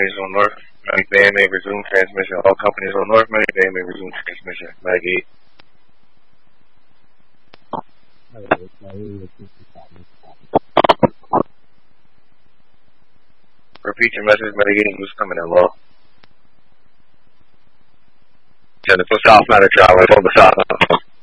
companies on North Medic Bay may resume transmission. All companies on North Medic Bay may resume transmission. Medic 8. Repeat your message. Medic 8 who's coming in low. 10 to south Medic Drive. Hold the south.